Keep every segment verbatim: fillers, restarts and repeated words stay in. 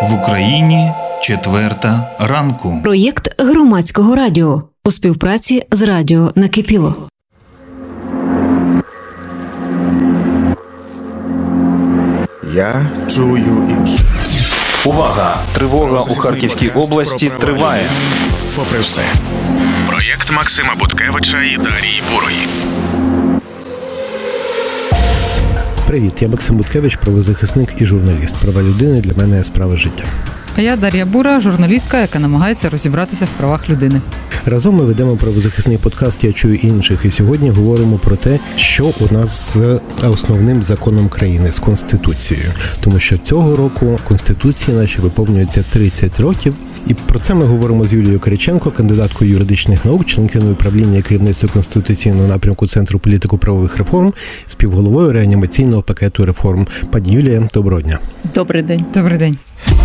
В Україні четверта ранку. Проєкт Громадського радіо у співпраці з Радіо Накипіло. Я чую інше. Увага! Тривога у Харківській області триває. Попри все. Проєкт Максима Буткевича і Дарії Бурої. Привіт, я Максим Буткевич, правозахисник і журналіст. Права людини для мене – справа життя. А я Дар'я Бура, журналістка, яка намагається розібратися в правах людини. Разом ми ведемо правозахисний подкаст «Я чую інших» і сьогодні говоримо про те, що у нас з основним законом країни, з Конституцією. Тому що цього року Конституції наші виповнюється тридцять років. І про це ми говоримо з Юлією Кириченко, кандидаткою юридичних наук, членкиною управління і керівництва Конституційного напрямку Центру політико-правових реформ, співголовою реанімаційного пакету реформ. Пані Юлія, доброго дня. Добрий день. Добрий день.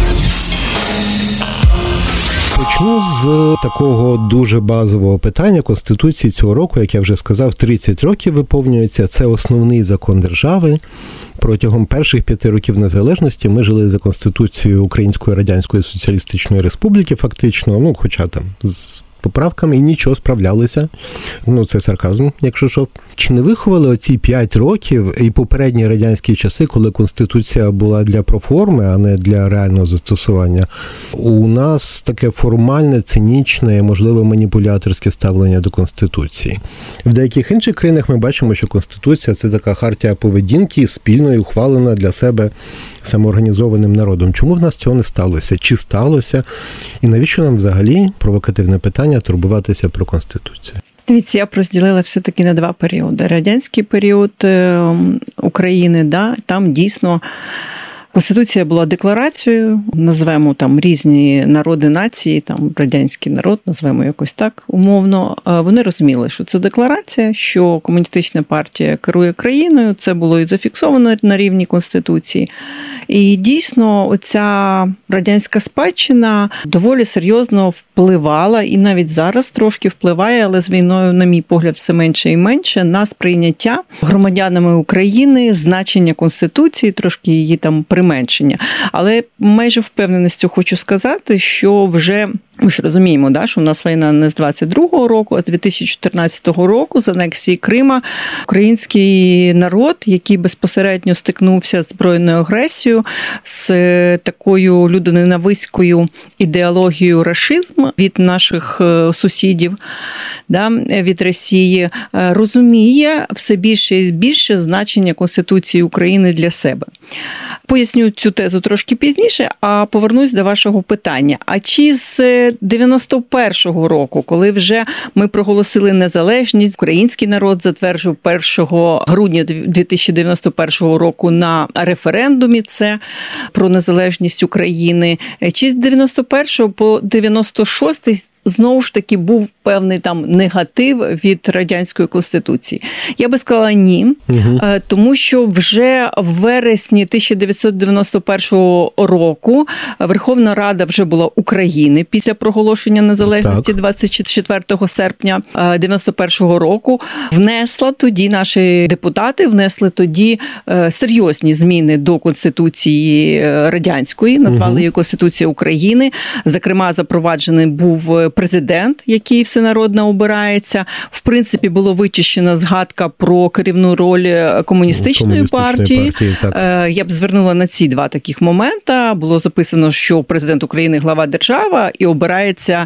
Почну з такого дуже базового питання. Конституції цього року, як я вже сказав, тридцять років виповнюється. Це основний закон держави. Протягом перших п'яти років незалежності ми жили за Конституцією Української Радянської Соціалістичної Республіки, фактично, ну, хоча там з поправками, і нічого, справлялися. Ну, це сарказм, якщо що. Чи не виховали оці п'ять років і попередні радянські часи, коли Конституція була для проформи, а не для реального застосування, у нас таке формальне, цинічне, можливо, маніпуляторське ставлення до Конституції? В деяких інших країнах ми бачимо, що Конституція – це така хартія поведінки, спільно і ухвалена для себе самоорганізованим народом. Чому в нас цього не сталося? Чи сталося? І навіщо нам взагалі, провокативне питання, турбуватися про Конституцію? Дивіться, я б розділила все-таки на два періоди. Радянський період України, да, там дійсно Конституція була декларацією, назвемо там різні народи, нації, там радянський народ, назвемо якось так умовно. Вони розуміли, що це декларація, що комуністична партія керує країною, це було і зафіксовано на рівні Конституції. І дійсно оця радянська спадщина доволі серйозно впливала, і навіть зараз трошки впливає, але з війною, на мій погляд, все менше і менше, на сприйняття громадянами України значення Конституції, трошки її там применшення. Але майже впевненістю хочу сказати, що вже ми ж розуміємо, да, що у нас війна не з двадцять другого року, а з дві тисячі чотирнадцятого року, з анексії Крима, український народ, який безпосередньо стикнувся з збройною агресією, з такою людоненавиською ідеологією рашизм від наших сусідів, да, від Росії, розуміє все більше і більше значення Конституції України для себе. Поясню цю тезу трошки пізніше, а повернусь до вашого питання. А чи з дев'яносто першого року, коли вже ми проголосили незалежність, український народ затверджував першого грудня дві тисячі дев'яносто першого року на референдумі це про незалежність України, чи з дев'яносто першого по дев'яносто шостий знову ж таки був певний там негатив від Радянської Конституції? Я би сказала ні, угу. Тому що вже в вересні тисяча дев'ятсот дев'яносто першого року Верховна Рада вже була України після проголошення незалежності двадцять четвертого серпня дев'яносто першого року. Внесла тоді, наші депутати внесли тоді серйозні зміни до Конституції Радянської, назвали угу. її Конституція України. Зокрема, запроваджений був президент, який всенародно обирається. В принципі, було вичищена згадка про керівну роль комуністичної партії. партії Я б звернула на ці два таких моменти. Було записано, що президент України – глава держави і обирається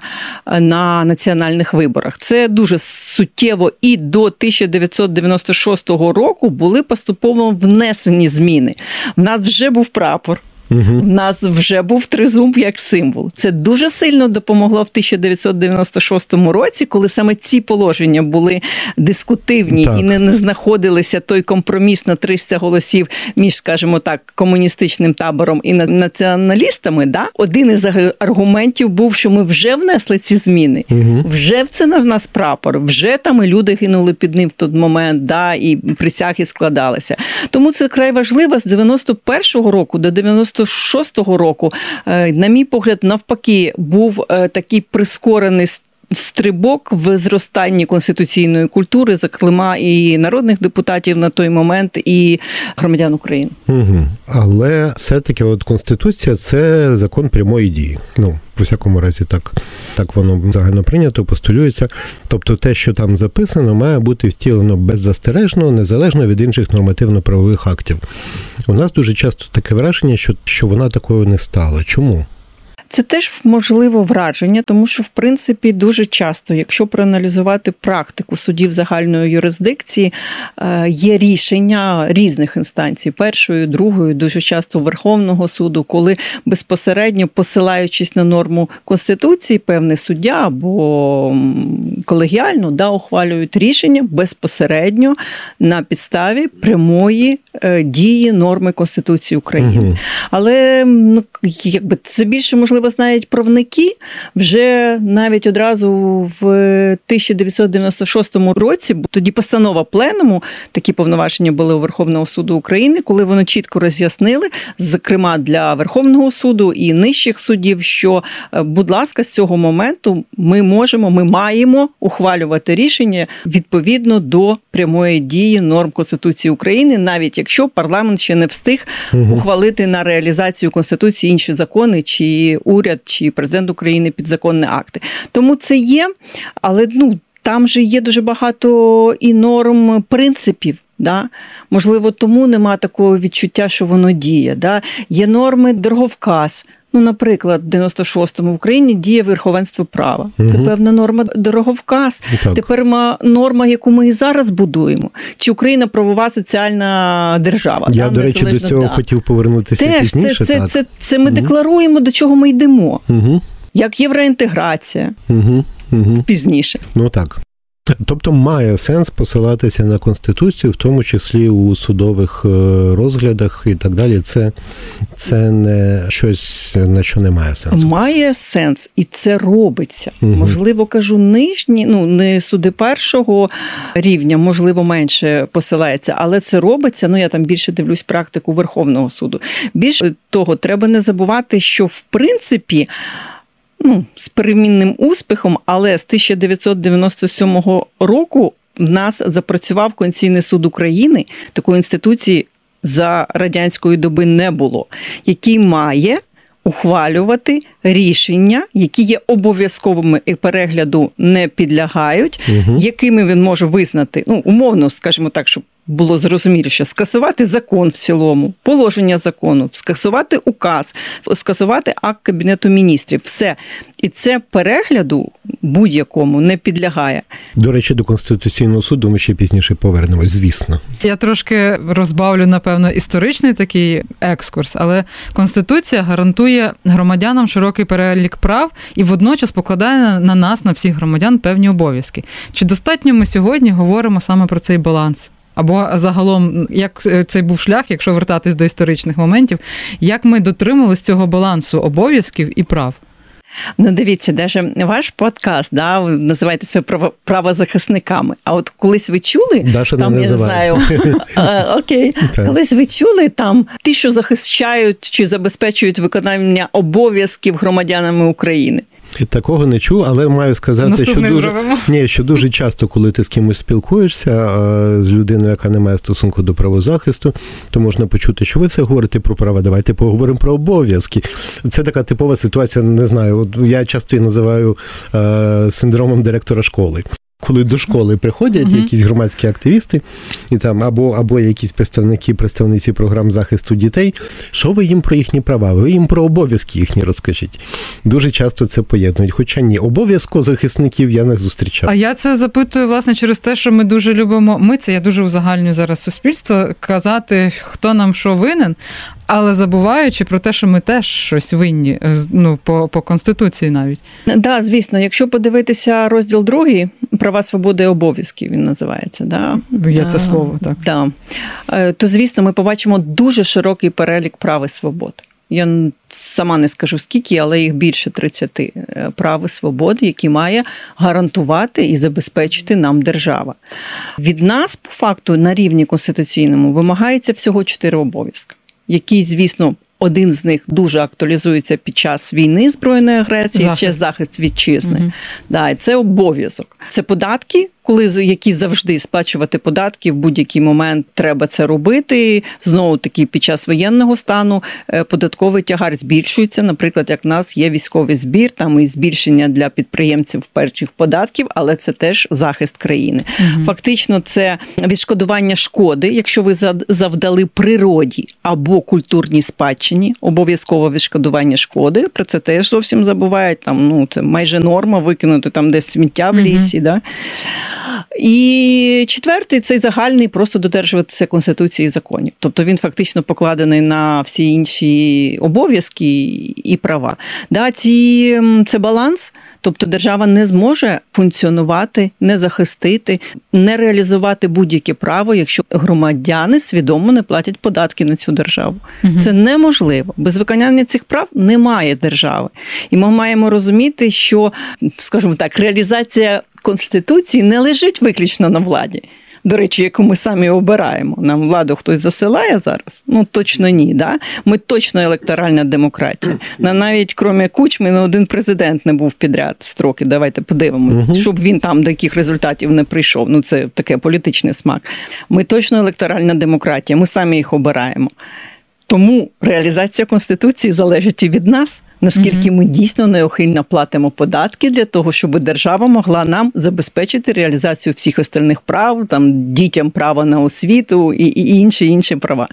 на національних виборах. Це дуже суттєво. І до тисяча дев'ятсот дев'яносто шостого року були поступово внесені зміни. В нас вже був прапор. Угу. У нас вже був тризуб як символ. Це дуже сильно допомогло в тисяча дев'ятсот дев'яносто шостому році, коли саме ці положення були дискутивні так. і не, не знаходилися той компроміс на триста голосів між, скажімо так, комуністичним табором і націоналістами. Да? Один із аргументів був, що ми вже внесли ці зміни. Угу. Вже в це на нас прапор. Вже там і люди гинули під ним в той момент, да? І присяги складалися. Тому це край важливо. З дев'яносто першого року до дев'яносто шостого року, на мій погляд, навпаки, був такий прискорений стрибок в зростанні конституційної культури, зокрема і народних депутатів на той момент, і громадян України. Угу. Але все-таки от Конституція – це закон прямої дії. Ну, в усякому разі, так, так воно загально прийнято, постулюється. Тобто те, що там записано, має бути втілено беззастережно, незалежно від інших нормативно-правових актів. У нас дуже часто таке враження, що, що вона такою не стала. Чому? Це теж можливо враження, тому що, в принципі, дуже часто, якщо проаналізувати практику судів загальної юрисдикції, є рішення різних інстанцій, першої, другої, дуже часто Верховного суду, коли безпосередньо, посилаючись на норму Конституції, певний суддя або колегіально да, ухвалюють рішення безпосередньо на підставі прямої дії норми Конституції України. Угу. Але ну, якби це більше можливо знають правники. Вже навіть одразу в тисяча дев'ятсот дев'яносто шостому році, тоді постанова Пленуму, такі повноваження були у Верховного суду України, коли вони чітко роз'яснили, зокрема для Верховного суду і нижчих судів, що, будь ласка, з цього моменту ми можемо, ми маємо ухвалювати рішення відповідно до прямої дії норм Конституції України, навіть якщо парламент ще не встиг угу. ухвалити на реалізацію Конституції інші закони, чи уряд, чи президент України підзаконні акти. Тому це є, але ну, там же є дуже багато і норм принципів. Да? Можливо, тому нема такого відчуття, що воно діє. Да? Є норми дороговказ. Ну, наприклад, в дев'яносто шостому в Україні діє верховенство права. Угу. Це певна норма дороговказ. Так. Тепер норма, яку ми і зараз будуємо. Чи Україна правова соціальна держава? Я, там, до речі, до цього да. хотів повернутися Теж, пізніше. Це, це, так. це, це, це ми угу. декларуємо, до чого ми йдемо. Угу. Як євроінтеграція. Угу. Угу. Пізніше. Ну так. Тобто має сенс посилатися на Конституцію, в тому числі у судових розглядах і так далі. Це, це не щось, на що не має сенсу. Має сенс, і це робиться. Угу. Можливо, кажу, нижні, ну, не суди першого рівня, можливо, менше посилається, але це робиться, ну, я там більше дивлюсь практику Верховного суду. Більше того, треба не забувати, що, в принципі, ну, з перемінним успіхом, але з тисяча дев'ятсот дев'яносто сьомого року в нас запрацював Конституційний суд України, такої інституції за радянської доби не було, який має ухвалювати рішення, які є обов'язковими і перегляду не підлягають, угу. якими він може визнати, ну, умовно, скажімо так, щоб було зрозуміліше, скасувати закон в цілому, положення закону, скасувати указ, скасувати акт Кабінету міністрів. Все. І це перегляду будь-якому не підлягає. До речі, до Конституційного суду ми ще пізніше повернемось, звісно. Я трошки розбавлю, напевно, історичний такий екскурс, але Конституція гарантує громадянам широкий перелік прав і водночас покладає на нас, на всіх громадян, певні обов'язки. Чи достатньо ми сьогодні говоримо саме про цей баланс? Або загалом, як цей був шлях, якщо вертатись до історичних моментів, як ми дотримувалися цього балансу обов'язків і прав? Ну, дивіться, навіть ваш подкаст, да, ви називаєте себе право, правозахисниками. А от колись ви чули, Даша там, не я не знаю, а, окей, колись ви чули, там, ті, що захищають чи забезпечують виконання обов'язків громадянами України. Такого не чув, але маю сказати, що дуже, ні, що дуже часто, коли ти з кимось спілкуєшся, з людиною, яка не має стосунку до правозахисту, то можна почути, що ви це говорите про права, давайте поговоримо про обов'язки. Це така типова ситуація, не знаю, от я часто її називаю е, синдромом директора школи. Коли до школи приходять mm-hmm. якісь громадські активісти, і там або, або якісь представники, представниці програм захисту дітей, що ви їм про їхні права, ви їм про обов'язки їхні розкажіть. Дуже часто це поєднують, хоча ні, обов'язку захисників я не зустрічав. А я це запитую, власне, через те, що ми дуже любимо, ми це, я дуже узагальнюю зараз суспільство, казати, хто нам що винен, але забуваючи про те, що ми теж щось винні, ну, по, по Конституції навіть. Так, да, звісно, якщо подивитися розділ другий, права, свободи і обов'язки, він називається. Да? Є це слово, так. Да. То, звісно, ми побачимо дуже широкий перелік прав і свобод. Я сама не скажу скільки, але їх більше тридцяти прав і свобод, які має гарантувати і забезпечити нам держава. Від нас, по факту, на рівні конституційному вимагається всього чотири обов'язки, які, звісно, один з них дуже актуалізується під час війни, збройної агресії, Захист. ще захист вітчизни. Мгм. Да, і це обов'язок. Це податки, коли які завжди сплачувати податки в будь-який момент треба це робити. Знову таки під час воєнного стану е, податковий тягар збільшується. Наприклад, як в нас є військовий збір, там і збільшення для підприємців перших податків, але це теж захист країни. Мгм. Фактично, це відшкодування шкоди, якщо ви зад- завдали природі або культурній спадщині, обов'язково відшкодування шкоди. Про це теж зовсім забувають. Там, ну, це майже норма викинути там десь сміття в лісі. Да? І четвертий – це загальний, просто додержуватися Конституції і законів. Тобто він фактично покладений на всі інші обов'язки і права. Да, ці, це баланс, тобто держава не зможе функціонувати, не захистити, не реалізувати будь-яке право, якщо громадяни свідомо не платять податки на цю державу. Мгм. Це неможливо. Без виконання цих прав немає держави. І ми маємо розуміти, що, скажімо так, реалізація Конституції не лежить виключно на владі. До речі, яку ми самі обираємо. Нам владу хтось засилає зараз? Ну, точно ні. Да? Ми точно електоральна демократія. На навіть, крім Кучми, не один президент не був підряд строки. Давайте подивимось, угу. щоб він там до яких результатів не прийшов. Ну, це таке політичний смак. Ми точно електоральна демократія, ми самі їх обираємо. Тому реалізація Конституції залежить і від нас, наскільки ми дійсно неухильно платимо податки для того, щоб держава могла нам забезпечити реалізацію всіх остальних прав, там, дітям право на освіту і, і інші, інші права.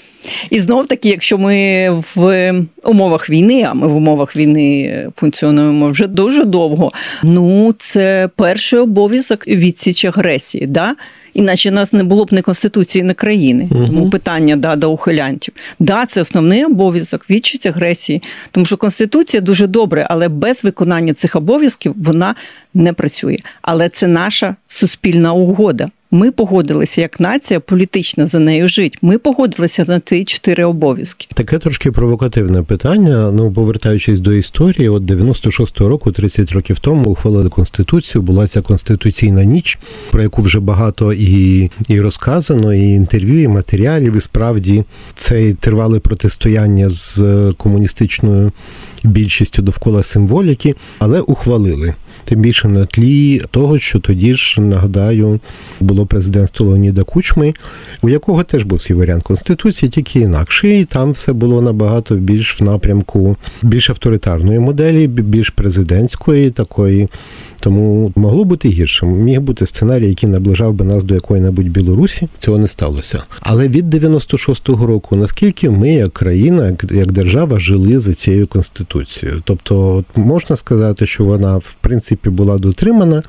І знов-таки, якщо ми в умовах війни, а ми в умовах війни функціонуємо вже дуже довго, ну, це перший обов'язок відсіч агресії, да? Іначе у нас не було б ні Конституції, ні країни. Угу. Тому питання да, до ухилянтів. Да, це основний обов'язок, відсіч агресії. Тому що Конституція дуже добре, але без виконання цих обов'язків вона не працює. Але це наша суспільна угода. Ми погодилися як нація політично за нею жити. Ми погодилися на ті чотири обов'язки. Таке трошки провокативне питання. Ну, повертаючись до історії, от дев'яносто шостого року, тридцять років тому, ухвалили Конституцію, була ця Конституційна ніч, про яку вже багато і, і розказано, і інтерв'ю, і матеріалів, і справді це тривале протистояння з комуністичною більшістю довкола символіки, але ухвалили. Тим більше на тлі того, що тоді ж, нагадаю, було президентство Леоніда Кучми, у якого теж був свій варіант Конституції, тільки інакший, і там все було набагато більш в напрямку більш авторитарної моделі, більш президентської такої. Тому могло бути гірше. Міг бути сценарій, який наближав би нас до якої-небудь Білорусі. Цього не сталося. Але від дев'яносто шостого року, наскільки ми, як країна, як держава, жили за цією Конституцією? Тобто, можна сказати, що вона, в принципі, була дотримана,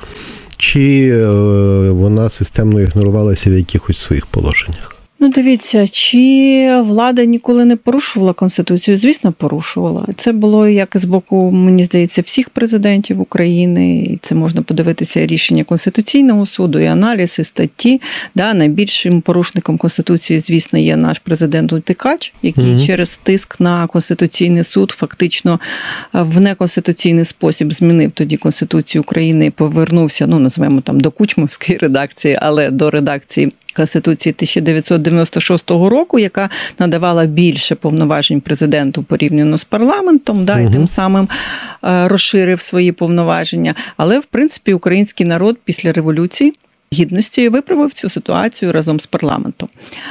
чи е, вона системно ігнорувалася в якихось своїх положеннях? Ну, дивіться, чи влада ніколи не порушувала Конституцію? Звісно, порушувала. Це було як з боку, мені здається, всіх президентів України. І це можна подивитися і рішення Конституційного суду, і аналіз, і статті. Да, найбільшим порушником Конституції, звісно, є наш президент Утикач, який mm-hmm. через тиск на Конституційний суд фактично в неконституційний спосіб змінив тоді Конституцію України і повернувся, ну, називаємо там, до кучмівської редакції, але до редакції Конституції тисяча дев'ятсот дев'яносто шостого року, яка надавала більше повноважень президенту порівняно з парламентом, да, угу. і тим самим е, розширив свої повноваження. Але, в принципі, український народ після революції гідності виправив цю ситуацію разом з парламентом.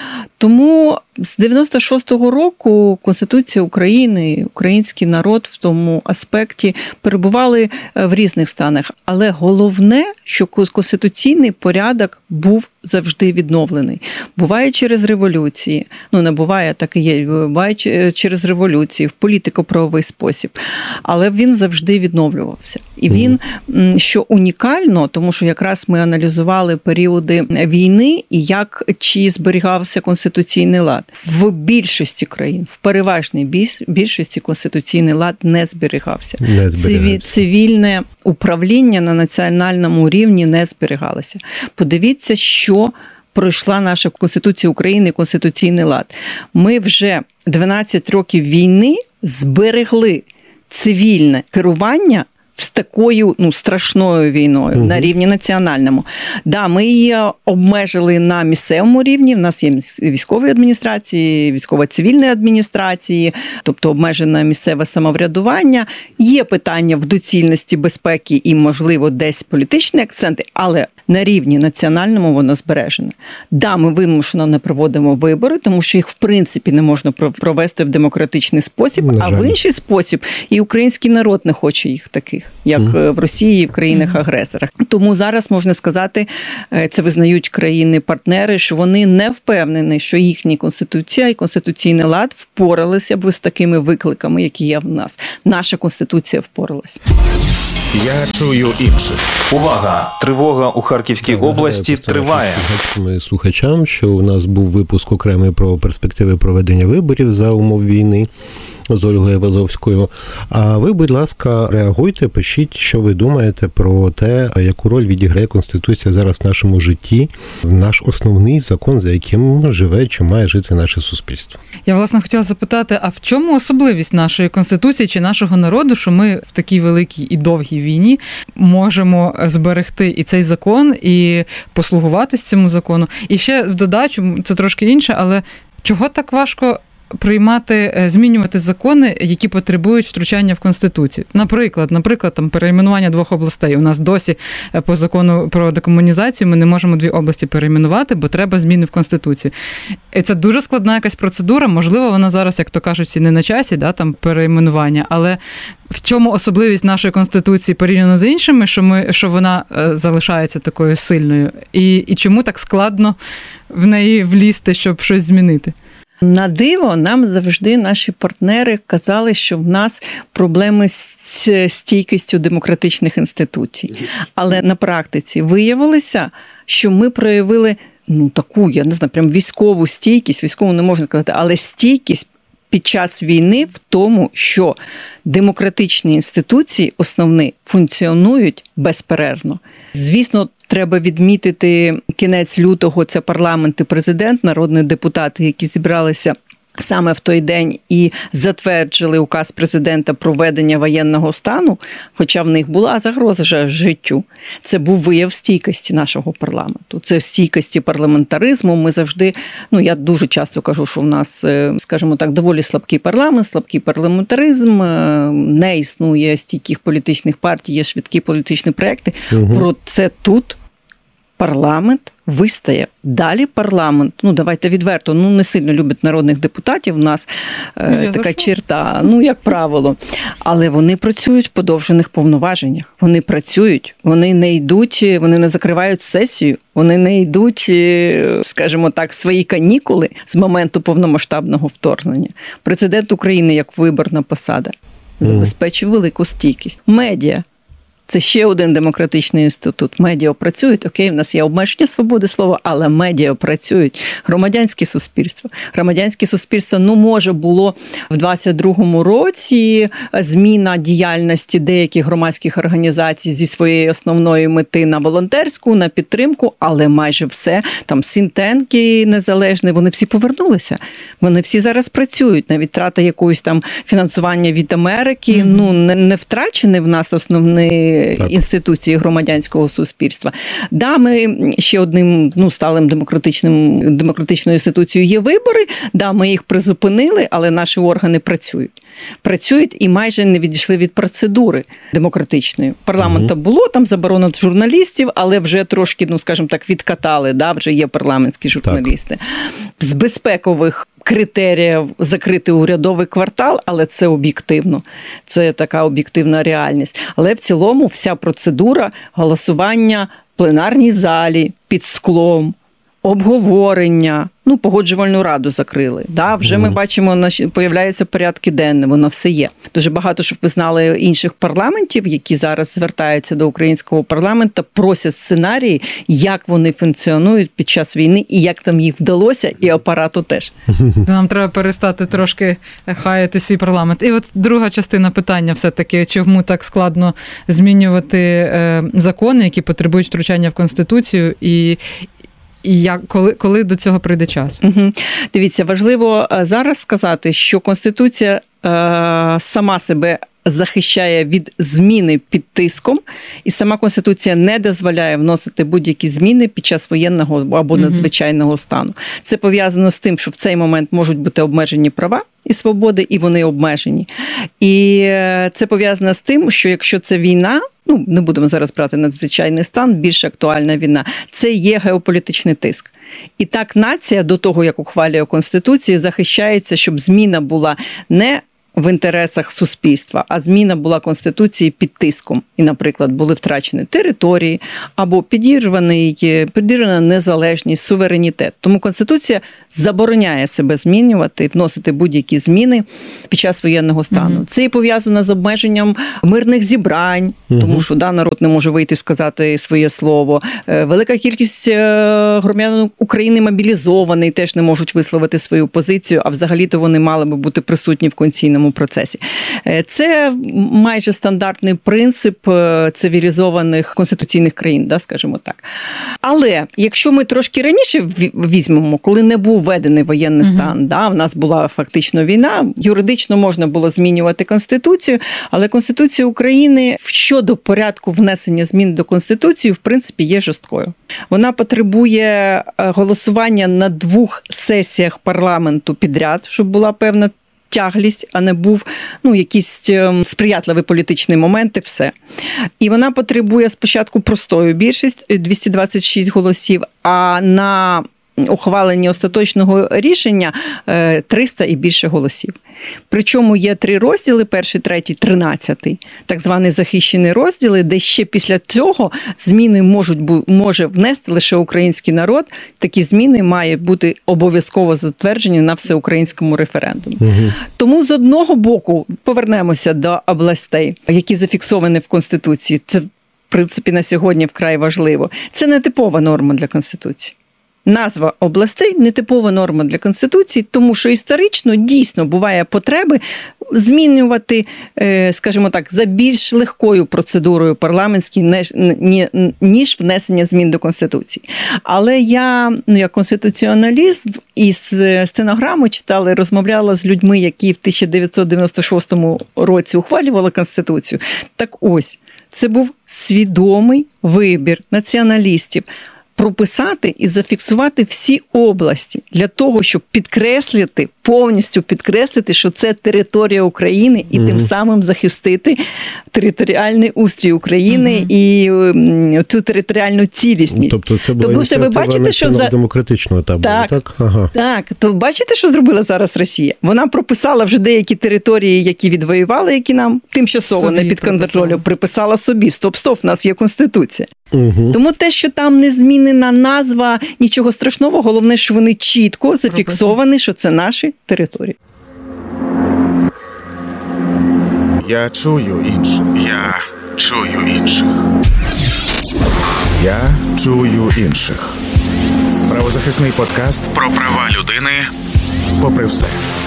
Тому з дев'яносто шостого року Конституція України, український народ в тому аспекті перебували в різних станах. Але головне, що конституційний порядок був завжди відновлений. Буває через революції, ну не буває, так і є, буває через революції, в політико-правовий спосіб. Але він завжди відновлювався. І він, що унікально, тому що якраз ми аналізували періоди війни і як, чи зберігався конституційний лад. В більшості країн, в переважній більшості конституційний лад не зберігався. Не зберігався. Цивільне управління на національному рівні не зберігалося. Подивіться, що пройшла наша Конституція України, Конституційний лад. Ми вже дванадцять років війни зберегли цивільне керування з такою ну, страшною війною Угу. на рівні національному. Да, ми її обмежили на місцевому рівні. У нас є військові адміністрації, військово-цивільні адміністрації, тобто обмежене місцеве самоврядування. Є питання в доцільності безпеки і, можливо, десь політичні акценти, але на рівні національному воно збережене. Да, ми вимушено не проводимо вибори, тому що їх в принципі не можна провести в демократичний спосіб, На а жаль. в інший спосіб і український народ не хоче їх таких, як Мгм. в Росії і в країнах-агресорах. Тому зараз можна сказати, це визнають країни-партнери, що вони не впевнені, що їхня конституція і конституційний лад впоралися б з такими викликами, які є в нас. Наша конституція впоралась. Я чую інших. Увага! Тривога у Харківській області триває. Ми слухачам, що у нас був випуск окремий про перспективи проведення виборів за умов війни з Ольгою Вазовською. А ви, будь ласка, реагуйте, пишіть, що ви думаєте про те, яку роль відіграє Конституція зараз в нашому житті, наш основний закон, за яким живе чи має жити наше суспільство. Я, власне, хотіла запитати, а в чому особливість нашої Конституції чи нашого народу, що ми в такій великій і довгій війні можемо зберегти і цей закон, і послугуватись цьому закону? І ще в додачу, це трошки інше, але чого так важко приймати, змінювати закони, які потребують втручання в Конституцію? Наприклад, наприклад, там перейменування двох областей. У нас досі по закону про декомунізацію ми не можемо дві області перейменувати, бо треба зміни в Конституцію. І це дуже складна якась процедура. Можливо, вона зараз, як то кажуть, всі не на часі, да, там перейменування, але в чому особливість нашої Конституції порівняно з іншими, що ми, що вона залишається такою сильною? І, і чому так складно в неї влізти, щоб щось змінити? На диво, нам завжди наші партнери казали, що в нас проблеми з стійкістю демократичних інституцій. Але на практиці виявилося, що ми проявили ну, таку, я не знаю, прям військову стійкість, військову не можна сказати, але стійкість під час війни в тому, що демократичні інституції основні функціонують безперервно. Звісно, треба відмітити кінець лютого, це парламент і президент, народні депутати, які зібралися саме в той день і затверджили указ президента про введення воєнного стану, хоча в них була загроза життю. Це був вияв стійкості нашого парламенту. Це стійкості парламентаризму. Ми завжди, ну я дуже часто кажу, що в нас, скажімо так, доволі слабкий парламент, слабкий парламентаризм, не існує стійких політичних партій, є швидкі політичні проекти. Угу. Про це тут парламент вистояв. Далі парламент, ну давайте відверто, ну не сильно любить народних депутатів, у нас е, така черта, ну як правило. Але вони працюють в подовжених повноваженнях. Вони працюють, вони не йдуть, вони не закривають сесію, вони не йдуть, скажімо так, в свої канікули з моменту повномасштабного вторгнення. Президент України, як виборна посада, забезпечив велику стійкість. Медіа. Це ще один демократичний інститут. Медіа працюють, окей, в нас є обмеження свободи слова, але медіа працюють. Громадянське суспільство. Громадянське суспільство, ну, може, було в двадцять другому році зміна діяльності деяких громадських організацій зі своєї основної мети на волонтерську, на підтримку, але майже все, там, сінтенки незалежні, вони всі повернулися. Вони всі зараз працюють. Навіть трата якогось там фінансування від Америки, mm-hmm. ну, не, не втрачений в нас основний так. інституції громадянського суспільства. Да, ми ще одним ну, сталим демократичним, демократичною інституцією є вибори, да, ми їх призупинили, але наші органи працюють. Працюють і майже не відійшли від процедури демократичної. Парламенту було, там заборона журналістів, але вже трошки, ну, скажімо так, відкатали, да, вже є парламентські журналісти. Так. З безпекових критеріїв закрити урядовий квартал, але це об'єктивно. Це така об'єктивна реальність. Але в цілому вся процедура голосування в пленарній залі, під склом, обговорення, ну, погоджувальну раду закрили. Да, вже mm-hmm. ми бачимо, появляються порядки денні, воно все є. Дуже багато, щоб ви знали, інших парламентів, які зараз звертаються до українського парламенту, просять сценарії, як вони функціонують під час війни і як там їх вдалося, і апарату теж. Нам треба перестати трошки хаяти свій парламент. І от друга частина питання все-таки, чому так складно змінювати е, закони, які потребують втручання в Конституцію, і І як, коли, коли до цього прийде час? Угу. Дивіться, важливо зараз сказати, що Конституція е, сама себе захищає від зміни під тиском, і сама Конституція не дозволяє вносити будь-які зміни під час воєнного або надзвичайного стану. Це пов'язано з тим, що в цей момент можуть бути обмежені права і свободи, і вони обмежені. І це пов'язано з тим, що якщо це війна, ну, не будемо зараз брати надзвичайний стан, більш актуальна війна, це є геополітичний тиск. І так нація до того, як ухвалює Конституцію, захищається, щоб зміна була не в інтересах суспільства, а зміна була Конституції під тиском. І, наприклад, були втрачені території або підірваний, підірвана незалежність, суверенітет. Тому Конституція забороняє себе змінювати, вносити будь-які зміни під час воєнного стану. Угу. Це і пов'язано з обмеженням мирних зібрань, угу. тому що да, народ не може вийти сказати своє слово. Велика кількість громадян України мобілізовані, теж не можуть висловити свою позицію, а взагалі-то вони мали би бути присутні в конституційному процесі. Це майже стандартний принцип цивілізованих конституційних країн, да, скажімо так. Але якщо ми трошки раніше візьмемо, коли не був введений воєнний стан, угу. да, в нас була фактично війна, юридично можна було змінювати Конституцію, але Конституція України щодо порядку внесення змін до Конституції, в принципі, є жорсткою. Вона потребує голосування на двох сесіях парламенту підряд, щоб була певна тяглість, а не був ну, якийсь сприятливий політичний момент і все. І вона потребує спочатку простою більшість, двісті двадцять шість голосів, а на ухвалення остаточного рішення триста і більше голосів. Причому є три розділи, перший, третій, тринадцятий, так звані захищені розділи, де ще після цього зміни можуть, може внести лише український народ. Такі зміни мають бути обов'язково затверджені на всеукраїнському референдумі. Угу. Тому з одного боку повернемося до областей, які зафіксовані в Конституції. Це, в принципі, на сьогодні вкрай важливо. Це не типова норма для Конституції. Назва областей – нетипова норма для Конституції, тому що історично дійсно буває потреби змінювати, скажімо так, за більш легкою процедурою парламентською, ніж внесення змін до Конституції. Але я, ну, як конституціоналіст, із стенограми читала, розмовляла з людьми, які в тисяча дев'ятсот дев'яносто шостому році ухвалювали Конституцію. Так ось, це був свідомий вибір націоналістів прописати і зафіксувати всі області для того, щоб підкреслити, повністю підкреслити, що це територія України і mm-hmm. тим самим захистити територіальний устрій України mm-hmm. і цю територіальну цілісність. Тобто це була Тому, ініціатива ви бачите, що за... демократичного табору, так? Так? Ага. Так, то бачите, що зробила зараз Росія? Вона прописала вже деякі території, які відвоювали, які нам тимчасово собі не під контролем, приписала собі. Стоп-стоп, в нас є Конституція. Угу. Тому те, що там не змінена назва, нічого страшного, головне, що вони чітко зафіксовані, що це наші території. Я чую інших. Я чую інших. Я чую інших. Правозахисний подкаст про права людини попри все.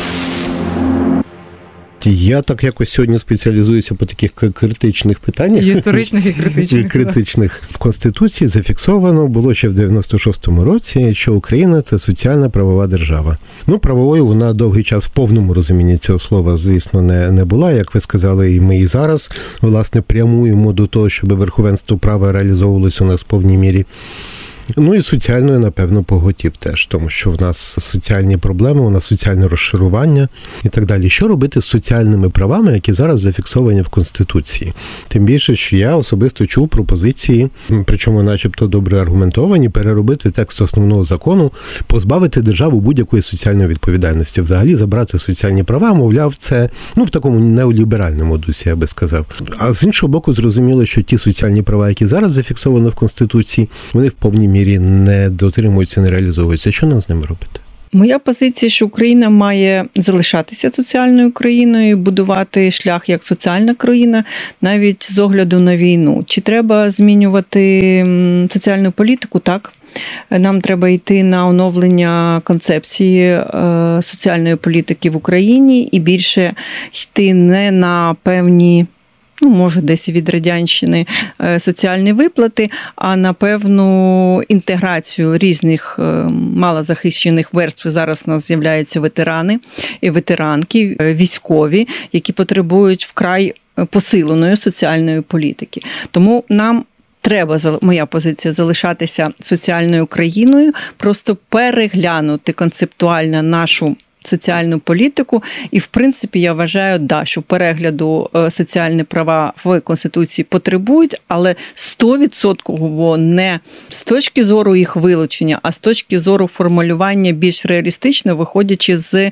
Я так якось сьогодні спеціалізуюся по таких критичних питаннях. Історичних і критичних. критичних. В Конституції зафіксовано було ще в дев'яносто шостому році, що Україна – це соціальна правова держава. Ну, правовою вона довгий час в повному розумінні цього слова, звісно, не, не була. Як ви сказали, і ми і зараз, власне, прямуємо до того, щоб верховенство права реалізовувалося у нас в повній мірі. Ну і соціальною, напевно, поготів теж, тому що в нас соціальні проблеми, у нас соціальне розшарування і так далі. Що робити з соціальними правами, які зараз зафіксовані в Конституції? Тим більше, що я особисто чув пропозиції, причому начебто добре аргументовані, переробити текст основного закону, позбавити державу будь-якої соціальної відповідальності. Взагалі забрати соціальні права, мовляв, це ну в такому неоліберальному дусі, я би сказав. А з іншого боку, зрозуміло, що ті соціальні права, які зараз зафіксовані в Конституції, вони в повній мірі не дотримуються, не реалізовуються. Що нам з ними робити? Моя позиція, що Україна має залишатися соціальною країною, будувати шлях як соціальна країна, навіть з огляду на війну. Чи треба змінювати соціальну політику? Так. Нам треба йти на оновлення концепції соціальної політики в Україні і більше йти не на певні, ну, може, десь від радянщини соціальні виплати, а на певну інтеграцію різних малозахищених верств. Зараз у нас з'являються ветерани і ветеранки, військові, які потребують вкрай посиленої соціальної політики. Тому нам треба, моя позиція, залишатися соціальною країною, просто переглянути концептуально нашу соціальну політику. І, в принципі, я вважаю, да, що перегляду соціальні права в Конституції потребують, але сто відсотків не з точки зору їх вилучення, а з точки зору формулювання більш реалістично, виходячи з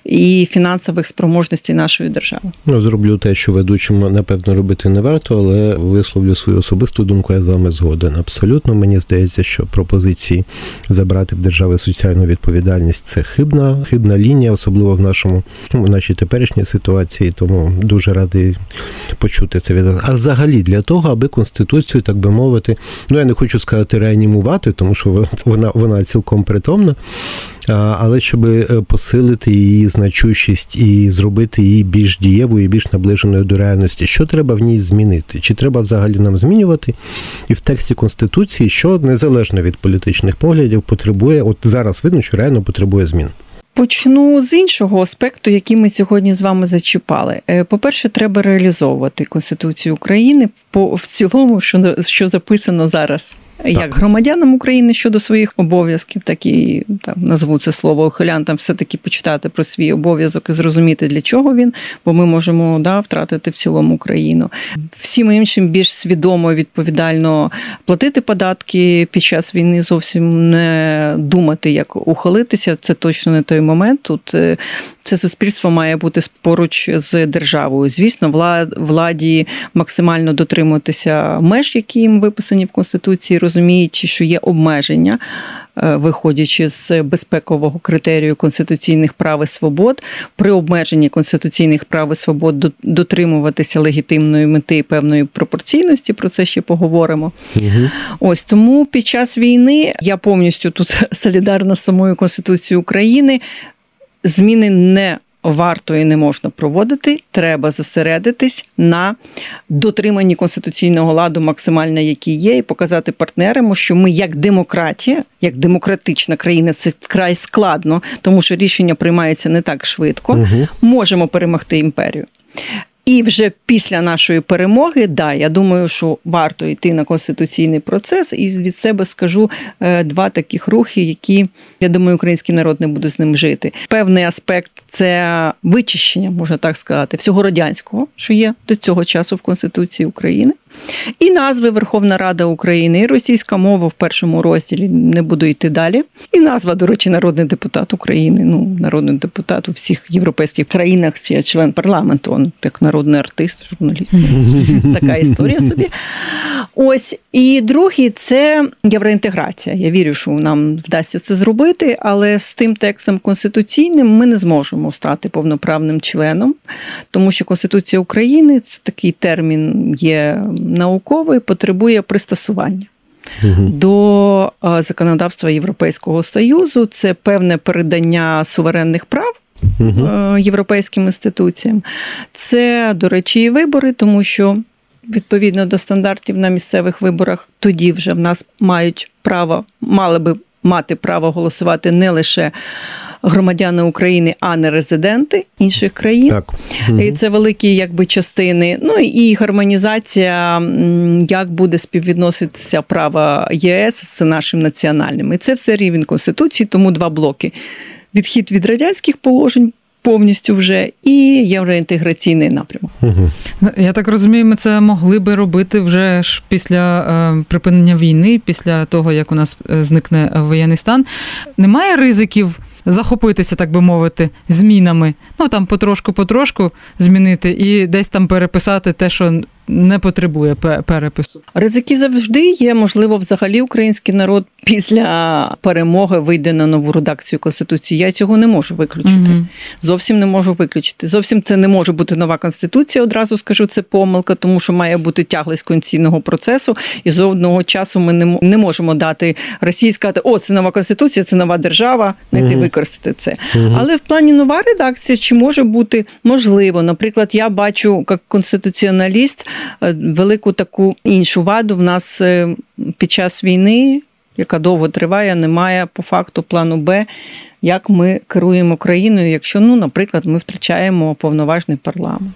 і фінансових спроможностей нашої держави. Ну, зроблю те, що ведучим, напевно, робити не варто, але висловлю свою особисту думку, я з вами згоден. Абсолютно, мені здається, що пропозиції забрати в держави соціальну відповідальність – це хибна, хибна лінія, особливо в нашому, в нашій теперішній ситуації, тому дуже радий почути це від вас. А взагалі для того, аби Конституцію, так би мовити, ну я не хочу сказати реанімувати, тому що вона, вона цілком притомна, але щоб посилити її значущість і зробити її більш дієвою і більш наближеною до реальності, що треба в ній змінити? Чи треба взагалі нам змінювати? І в тексті Конституції, що незалежно від політичних поглядів потребує, от зараз видно, що реально потребує змін. Почну з іншого аспекту, який ми сьогодні з вами зачіпали. По-перше, треба реалізовувати Конституцію України по в цілому, що, що записано зараз. Як так. Громадянам України щодо своїх обов'язків, так і там, назву це слово ухилянтам, все-таки почитати про свій обов'язок і зрозуміти, для чого він, бо ми можемо да, втратити в цілому Україну. Всім іншим більш свідомо, відповідально платити податки під час війни, зовсім не думати, як ухилитися, це точно не той момент. Тут це суспільство має бути поруч з державою. Звісно, владі максимально дотримуватися меж, які їм виписані в Конституції, розуміючи, що є обмеження, виходячи з безпекового критерію конституційних прав і свобод, при обмеженні конституційних прав і свобод дотримуватися легітимної мети і певної пропорційності, про це ще поговоримо. Угу. Ось, тому під час війни, я повністю тут солідарна з самою Конституцією України, зміни не варто і не можна проводити, треба зосередитись на дотриманні конституційного ладу максимально, який є, і показати партнерам, що ми як демократія, як демократична країна, це вкрай складно, тому що рішення приймаються не так швидко, угу. можемо перемогти імперію. І вже після нашої перемоги, да, я думаю, що варто йти на конституційний процес, і від себе скажу два таких рухи, які, я думаю, український народ не буде з ним жити. Певний аспект – це вичищення, можна так сказати, всього радянського, що є до цього часу в Конституції України. І назви Верховна Рада України, і російська мова в першому розділі, не буду йти далі. І назва, до речі, народний депутат України, ну, народний депутат у всіх європейських країнах, чи член парламенту, он, як народний артист, журналіст. Така історія собі. Ось. І другий – це євроінтеграція. Я вірю, що нам вдасться це зробити, але з тим текстом конституційним ми не зможемо стати повноправним членом, тому що Конституція України – це такий термін є науковий, потребує пристосування угу. до законодавства Європейського Союзу. Це певне передання суверенних прав угу. європейським інституціям. Це, до речі, і вибори, тому що відповідно до стандартів на місцевих виборах тоді вже в нас мають право, мали би мати право голосувати не лише громадяни України, а не резиденти інших країн. Так. Угу. І це великі якби частини. Ну і гармонізація, як буде співвідноситися право ЄС з нашим національним. І це все рівень Конституції, тому два блоки. Відхід від радянських положень повністю вже і євроінтеграційний напрямок. Угу. Я так розумію, ми це могли би робити вже ж після е, припинення війни, після того, як у нас зникне воєнний стан. Немає ризиків захопитися, так би мовити, змінами? Ну, там потрошку-потрошку змінити і десь там переписати те, що не потребує перепису. Ризики завжди є. Можливо, взагалі український народ після перемоги вийде на нову редакцію Конституції. Я цього не можу виключити. Угу. Зовсім не можу виключити. Зовсім це не може бути нова Конституція, одразу скажу, це помилка, тому що має бути тяглість конституційного процесу, і з одного часу ми не можемо дати Росії сказати, о, це нова Конституція, це нова держава, знайти, угу. використати це. Угу. Але в плані нова редакція, чи може бути можливо? Наприклад, я бачу, як конституціоналіст, велику таку іншу ваду в нас під час війни, яка довго триває, немає по факту плану Б, як ми керуємо країною, якщо, ну, наприклад, ми втрачаємо повноважний парламент.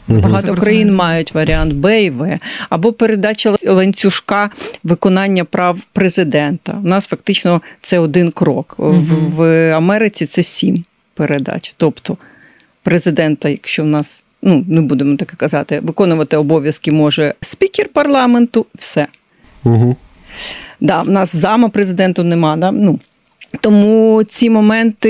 Багато країн мають варіант Б і В. Або передача ланцюжка виконання прав президента. У нас фактично це один крок. Угу. В, в Америці це сім передач. Тобто президента, якщо в нас, ну, не будемо так казати, виконувати обов'язки може спікер парламенту, все. Угу. Да, в нас зама президенту нема, да? Ну, тому ці моменти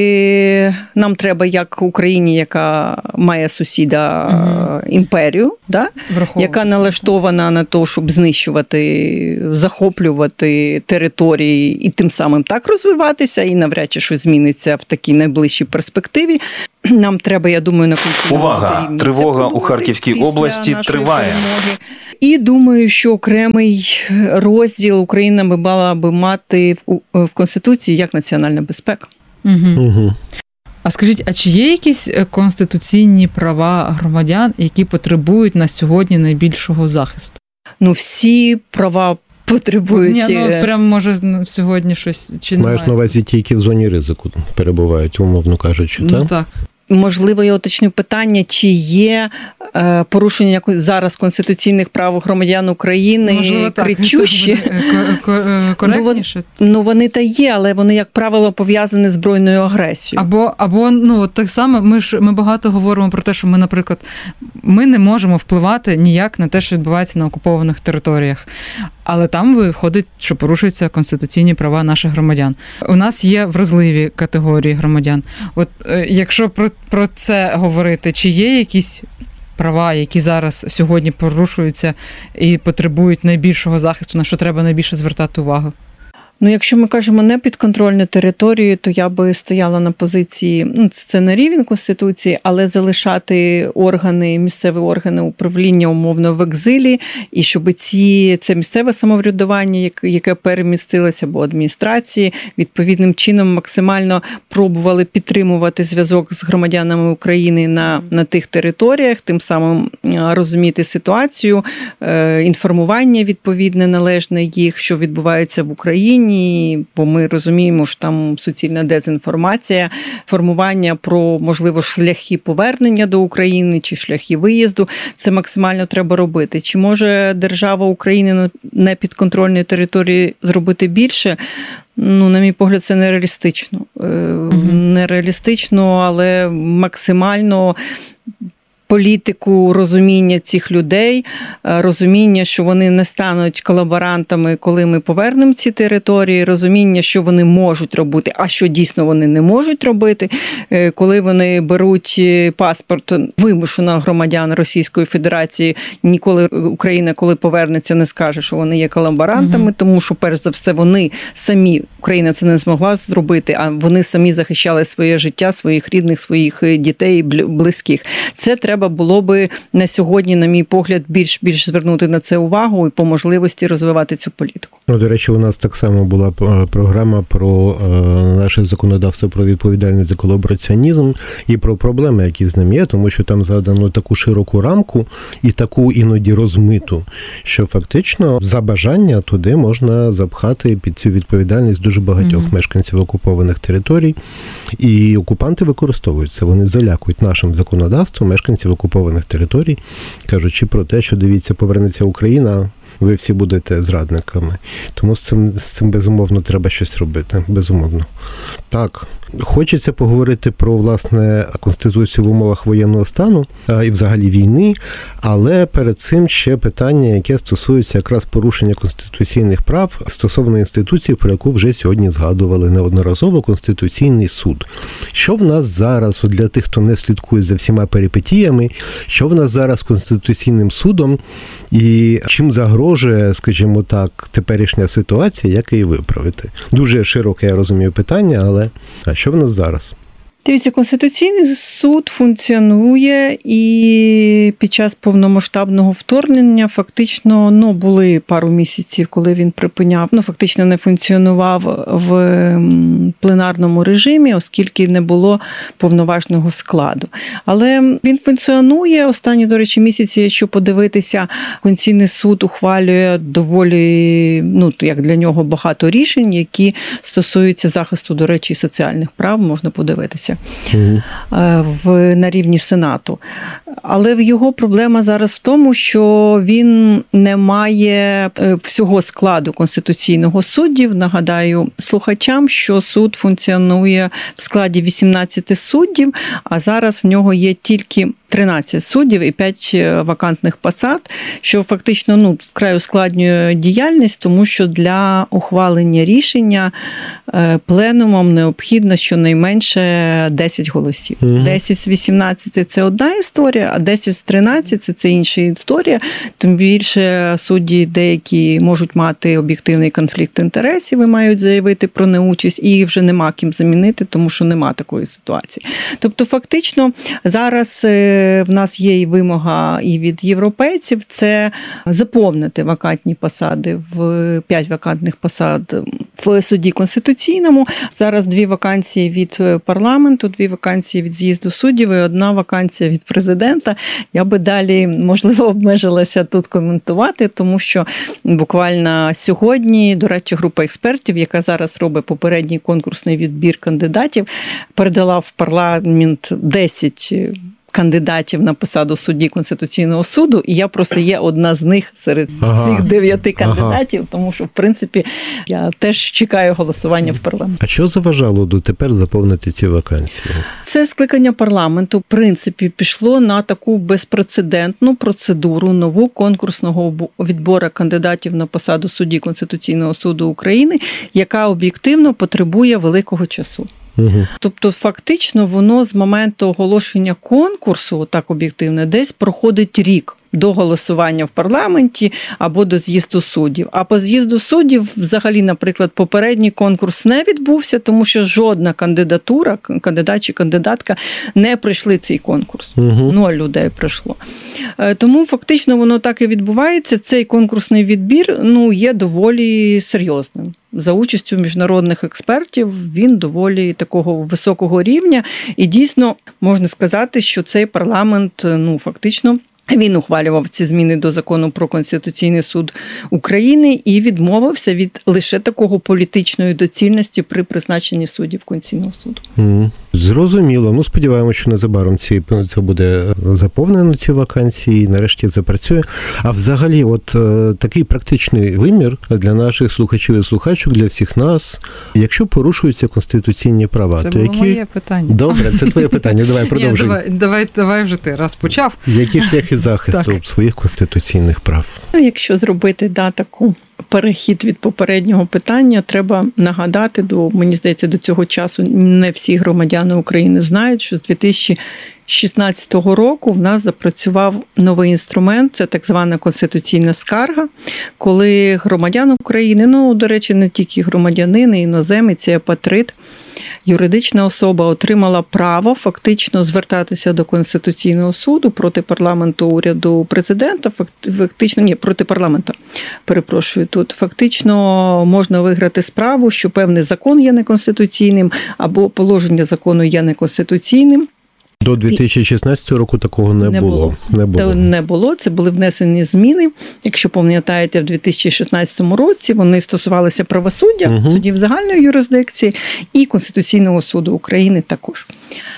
нам треба, як Україні, яка має сусіда угу. імперію, да? яка налаштована на те, щоб знищувати, захоплювати території і тим самим так розвиватися, і навряд чи щось зміниться в такій найближчій перспективі. Нам треба, я думаю, на Увага! Рівні. Тривога у Харківській області триває. Перемоги. І думаю, що окремий розділ Україна би мала би мати в, в Конституції як національна безпека. Угу. Угу. А скажіть, а чи є якісь конституційні права громадян, які потребують на сьогодні найбільшого захисту? Ну, всі права потребують. Ні, ну прям може сьогодні щось чи маєш на увазі ті, які в зоні ризику перебувають, умовно кажучи, ну, так? так. Можливо, я уточню питання, чи є е, порушення якось зараз конституційних прав громадян України, можливо, кричущі. Коректніше? Ну, ну, вони та є, але вони, як правило, пов'язані з збройною агресією. Або, або ну, так само, ми ж ми багато говоримо про те, що ми, наприклад, ми не можемо впливати ніяк на те, що відбувається на окупованих територіях. Але там виходить, що порушуються конституційні права наших громадян. У нас є вразливі категорії громадян. От якщо про, про це говорити, чи є якісь права, які зараз сьогодні порушуються і потребують найбільшого захисту, на що треба найбільше звертати увагу? Ну, якщо ми кажемо не підконтрольну територію, то я би стояла на позиції, ну, це не рівень Конституції, але залишати органи, місцеві органи управління умовно в екзилі, і щоб ці, це місцеве самоврядування, яке перемістилося, або адміністрації, відповідним чином максимально пробували підтримувати зв'язок з громадянами України на, на тих територіях, тим самим розуміти ситуацію, інформування відповідне належне їх, що відбувається в Україні, бо ми розуміємо, що там суцільна дезінформація, формування про, можливо, шляхи повернення до України чи шляхи виїзду. Це максимально треба робити. Чи може держава України на непідконтрольній території зробити більше? Ну, на мій погляд, це нереалістично. Mm-hmm. Нереалістично, але максимально політику розуміння цих людей, розуміння, що вони не стануть колаборантами, коли ми повернемо ці території, розуміння, що вони можуть робити, а що дійсно вони не можуть робити, коли вони беруть паспорт вимушено громадян Російської Федерації, ніколи Україна, коли повернеться, не скаже, що вони є колаборантами, угу. тому що, перш за все, вони самі, Україна це не змогла зробити, а вони самі захищали своє життя, своїх рідних, своїх дітей, близьких. Це треба Треба було би на сьогодні, на мій погляд, більш більш звернути на це увагу і по можливості розвивати цю політику. Ну, до речі, у нас так само була програма про е, наше законодавство про відповідальність за колабораціонізм і про проблеми, які з ним є, тому що там задано таку широку рамку і таку іноді розмиту, що фактично за бажання туди можна запхати під цю відповідальність дуже багатьох mm-hmm. мешканців окупованих територій. І окупанти використовуються, вони залякують нашим законодавством мешканців окупованих територій, кажучи про те, що, дивіться, повернеться Україна, ви всі будете зрадниками. Тому з цим, з цим безумовно, треба щось робити. Безумовно. Так, хочеться поговорити про, власне, Конституцію в умовах воєнного стану і взагалі війни, але перед цим ще питання, яке стосується якраз порушення конституційних прав стосовно інституції, про яку вже сьогодні згадували неодноразово, Конституційний суд. Що в нас зараз, для тих, хто не слідкує за всіма перипетіями, що в нас зараз з Конституційним судом і чим загрожує, скажімо так, теперішня ситуація, як її виправити? Дуже широке, я розумію, питання, але а що в нас зараз? Дивіться, Конституційний суд функціонує, і під час повномасштабного вторгнення фактично, ну, були пару місяців, коли він припиняв, ну, фактично не функціонував в пленарному режимі, оскільки не було повноважного складу. Але він функціонує. Останні, до речі, місяці, якщо подивитися, Конституційний суд ухвалює доволі, ну, як для нього, багато рішень, які стосуються захисту, до речі, соціальних прав, можна подивитися. Угу. в, на рівні Сенату. Але в його проблема зараз в тому, що він не має всього складу конституційного суддів. Нагадаю слухачам, що суд функціонує в складі вісімнадцяти суддів, а зараз в нього є тільки тринадцять суддів і п'ять вакантних посад, що фактично ну, вкрай ускладнює діяльність, тому що для ухвалення рішення пленумом необхідно щонайменше десять голосів. Mm-hmm. десять з вісімнадцяти – це одна історія, а десять з тринадцяти – це інша історія. Тим більше судді деякі можуть мати об'єктивний конфлікт інтересів і мають заявити про неучасть, і їх вже нема ким замінити, тому що нема такої ситуації. Тобто фактично зараз в нас є і вимога і від європейців, це заповнити вакантні посади, в п'ять вакантних посад в суді конституційному. Зараз дві вакансії від парламенту, дві вакансії від з'їзду суддів і одна вакансія від президента. Я би далі, можливо, обмежилася тут коментувати, тому що буквально сьогодні, до речі, група експертів, яка зараз робить попередній конкурсний відбір кандидатів, передала в парламент десять кандидатів на посаду судді Конституційного суду, і я просто є одна з них серед ага. цих дев'яти кандидатів, ага. тому що, в принципі, я теж чекаю голосування в парламенті. А що заважало дотепер заповнити ці вакансії? Це скликання парламенту, в принципі, пішло на таку безпрецедентну процедуру нову конкурсного відбору кандидатів на посаду судді Конституційного суду України, яка об'єктивно потребує великого часу. Угу. Тобто, фактично, воно з моменту оголошення конкурсу, так об'єктивно, десь проходить рік до голосування в парламенті або до з'їзду суддів. А по з'їзду суддів, взагалі, наприклад, попередній конкурс не відбувся, тому що жодна кандидатура, кандидат чи кандидатка не пройшли цей конкурс. Угу. Нуль людей пройшло. Тому фактично воно так і відбувається. Цей конкурсний відбір ну, є доволі серйозним. За участю міжнародних експертів він доволі такого високого рівня. І дійсно можна сказати, що цей парламент ну, фактично він ухвалював ці зміни до Закону про Конституційний суд України і відмовився від лише такого політичної доцільності при призначенні суддів Конституційного суду. Mm. Зрозуміло. Ну, сподіваємося, що незабаром ці, це буде заповнено, ці вакансії, і нарешті запрацює. А взагалі, от такий практичний вимір для наших слухачів і слухачок, для всіх нас, якщо порушуються конституційні права. Це то було які... моє питання. Добре, це твоє питання. Давай, продовжуй. Ні, давай, давай, давай вже ти, раз почав. Які шляхи захисту так. своїх конституційних прав? Ну, якщо зробити да, таку перехід від попереднього питання, треба нагадати, до, мені здається, до цього часу не всі громадяни України знають, що з дві тисячі шістнадцятого року в нас запрацював новий інструмент, це так звана конституційна скарга, коли громадян України, ну, до речі, не тільки громадянин, і іноземець, і апатрид, юридична особа отримала право фактично звертатися до Конституційного суду проти парламенту, уряду, президента, фактично, ні, проти парламенту, перепрошую, тут фактично можна виграти справу, що певний закон є неконституційним або положення закону є неконституційним. До дві тисячі шістнадцятого року такого не, не було. було. Не було. Не було. Це були внесені зміни. Якщо пам'ятаєте, в дві тисячі шістнадцятому році вони стосувалися правосуддя, угу. судів загальної юрисдикції і Конституційного суду України також.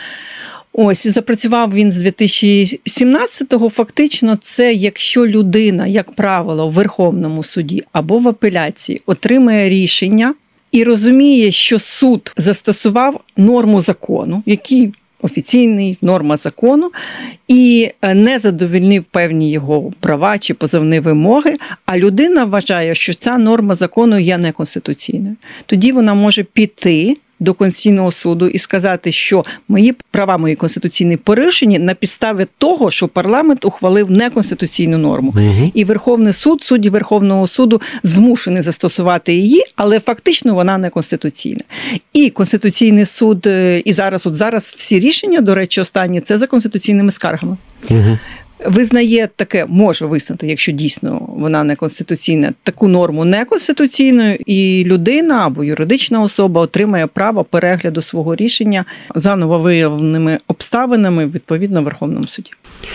Ось, запрацював він з дві тисячі сімнадцятого. Фактично, це якщо людина, як правило, в Верховному суді або в апеляції отримає рішення і розуміє, що суд застосував норму закону, який офіційний, норма закону, і не задовольнив певні його права чи позовні вимоги, а людина вважає, що ця норма закону є неконституційною. Тоді вона може піти до Конституційного суду і сказати, що мої права, мої конституційні порушені на підставі того, що парламент ухвалив неконституційну норму. Угу. І Верховний суд, судді Верховного суду змушені застосувати її, але фактично вона неконституційна. І Конституційний суд, і зараз, от зараз всі рішення, до речі, останні, це за конституційними скаргами. Угу. Визнає таке, може визнати, якщо дійсно вона неконституційна, таку норму неконституційною, і людина або юридична особа отримає право перегляду свого рішення за нововиявленими обставинами відповідно в Верховному суді.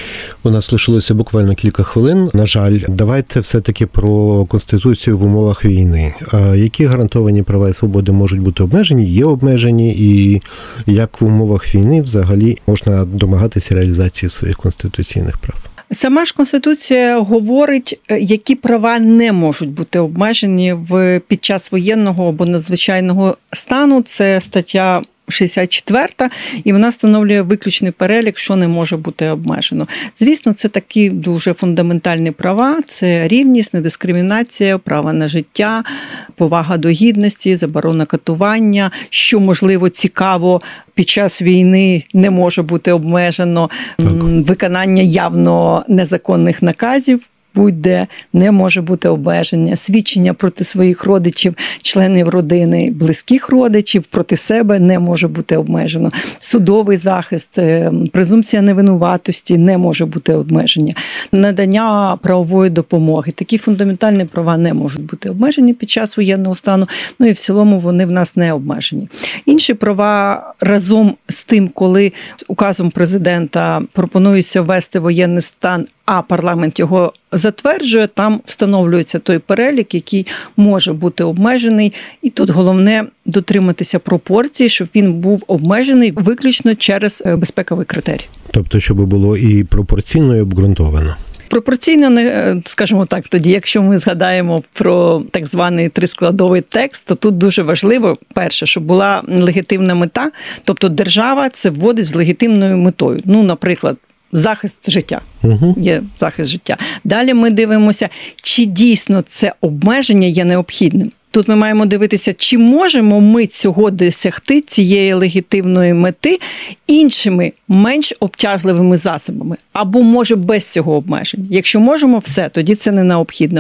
У нас лишилося буквально кілька хвилин. На жаль, давайте все-таки про Конституцію в умовах війни. А які гарантовані права і свободи можуть бути обмежені, є обмежені, і як в умовах війни взагалі можна домагатися реалізації своїх конституційних прав? Сама ж Конституція говорить, які права не можуть бути обмежені в під час воєнного або надзвичайного стану. Це стаття шістдесят четверта, і вона встановлює виключний перелік, що не може бути обмежено. Звісно, це такі дуже фундаментальні права, це рівність, недискримінація, право на життя, повага до гідності, заборона катування, що, можливо, цікаво, під час війни не може бути обмежено, так. Виконання явно незаконних наказів, будь-де не може бути обмеження, свідчення проти своїх родичів, членів родини, близьких родичів, проти себе не може бути обмежено. Судовий захист, презумпція невинуватості не може бути обмеження. Надання правової допомоги. Такі фундаментальні права не можуть бути обмежені під час воєнного стану, ну і в цілому вони в нас не обмежені. Інші права разом з тим, коли указом президента пропонується ввести воєнний стан, а парламент його затверджує, там встановлюється той перелік, який може бути обмежений. І тут головне дотриматися пропорцій, щоб він був обмежений виключно через безпековий критерій. Тобто, щоб було і пропорційно, і обґрунтовано. Пропорційно, скажімо так, тоді, якщо ми згадаємо про так званий трискладовий текст, то тут дуже важливо, перше, щоб була легітимна мета, тобто держава це вводить з легітимною метою. Ну, наприклад, захист життя. Угу. Є захист життя. Далі ми дивимося, чи дійсно це обмеження є необхідним. Тут ми маємо дивитися, чи можемо ми цього досягти, цієї легітимної мети, іншими, менш обтяжливими засобами. Або, може, без цього обмеження. Якщо можемо, все, тоді це не необхідно.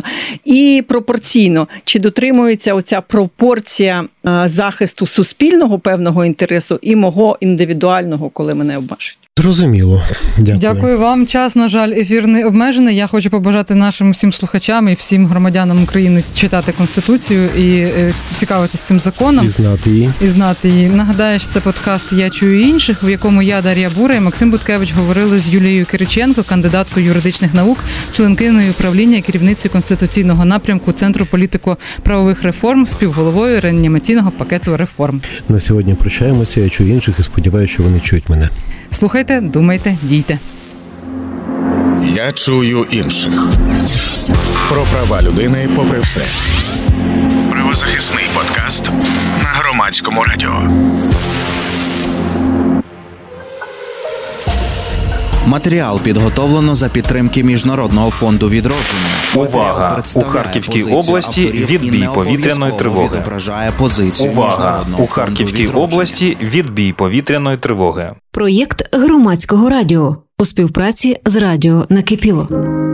І пропорційно, чи дотримується оця пропорція захисту суспільного певного інтересу і мого індивідуального, коли мене обмежують. Зрозуміло. Дякую. Дякую вам. Час, на жаль, ефірний обмежений. Я хочу побажати нашим всім слухачам і всім громадянам України читати Конституцію і е, цікавитись цим законом. І знати її. І знати її. Нагадаю, що це подкаст «Я чую інших», в якому я, Дар'я Бура і Максим Буткевич говорили з Юлією Кириченко, кандидаткою юридичних наук, членкиною управління і керівницею конституційного напрямку Центру політико-правових реформ, співголовою реанімаційного пакету реформ. На сьогодні прощаємося. Я чую інших і сподіваюся, що вони чують мене. Слухайте, думайте, дійте. Я чую інших. Про права людини попри все. Правозахисний подкаст на Громадському радіо. Матеріал підготовлено за підтримки Міжнародного фонду відродження. Увага! У Харківській області відбій повітряної тривоги. Увага! У Харківській області відбій повітряної тривоги. Проєкт Громадського радіо у співпраці з радіо Накипіло.